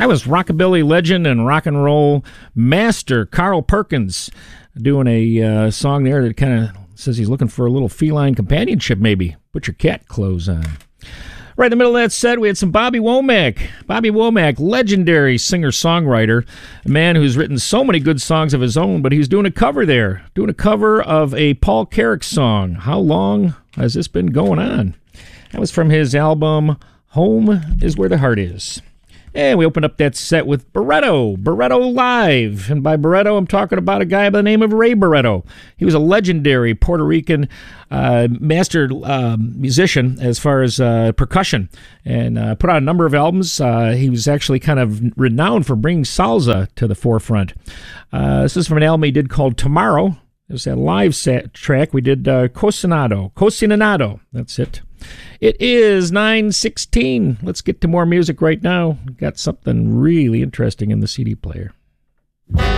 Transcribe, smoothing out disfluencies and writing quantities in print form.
That was rockabilly legend and rock and roll master Carl Perkins doing a song there that kind of says he's looking for a little feline companionship, maybe. Put your cat clothes on. Right in the middle of that set, we had some Bobby Womack. Bobby Womack, legendary singer-songwriter, a man who's written so many good songs of his own, but he's doing a cover there, doing a cover of a Paul Carrack song. How long has this been going on? That was from his album, Home is Where the Heart Is. And we opened up that set with Barretto Live. And by Barretto, I'm talking about a guy by the name of Ray Barretto. He was a legendary Puerto Rican master musician as far as percussion, and put out a number of albums. He was actually kind of renowned for bringing salsa to the forefront. This is from an album he did called Tomorrow. It was that live track. We did Cocinado. That's it. It is 9:16. Let's get to more music right now. Got something really interesting in the CD player.